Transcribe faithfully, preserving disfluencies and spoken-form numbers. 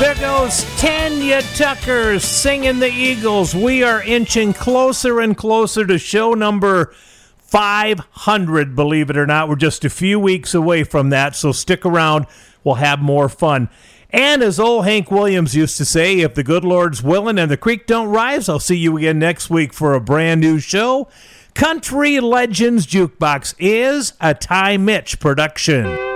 There goes Tanya Tucker singing the Eagles. We are inching closer and closer to show number five hundred, believe it or not. We're just a few weeks away from that, so stick around. We'll have more fun. And as old Hank Williams used to say, if the good Lord's willing and the creek don't rise, I'll see you again next week for a brand new show. Country Legends Jukebox is a Ty Mitch production.